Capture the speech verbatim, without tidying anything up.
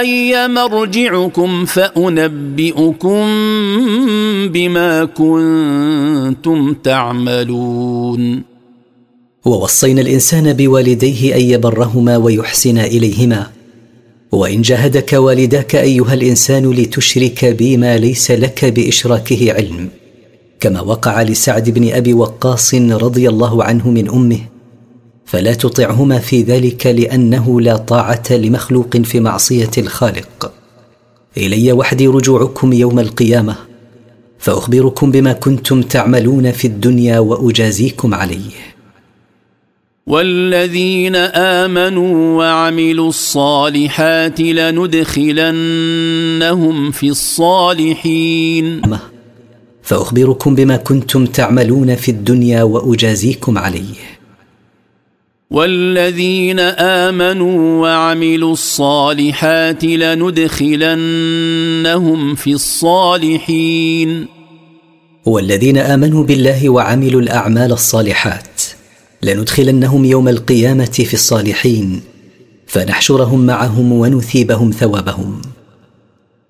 إلي مرجعكم فأنبئكم بما كنتم تعملون. ووصينا الإنسان بوالديه أن يبرهما ويحسن إليهما، وإن جاهدك والداك أيها الإنسان لتشرك بي ما ليس لك بإشراكه علم، كما وقع لسعد بن أبي وقاص رضي الله عنه من أمه، فلا تطعهما في ذلك لأنه لا طاعة لمخلوق في معصية الخالق. إلي وحدي رجوعكم يوم القيامة فأخبركم بما كنتم تعملون في الدنيا وأجازيكم عليه. والذين آمنوا وعملوا الصالحات لندخلنهم في الصالحين فأخبركم بما كنتم تعملون في الدنيا وأجازيكم عليه. والذين آمنوا وعملوا الصالحات لندخلنهم في الصالحين والذين آمنوا بالله وعملوا الأعمال الصالحات لندخلنهم يوم القيامة في الصالحين، فنحشرهم معهم ونثيبهم ثوابهم.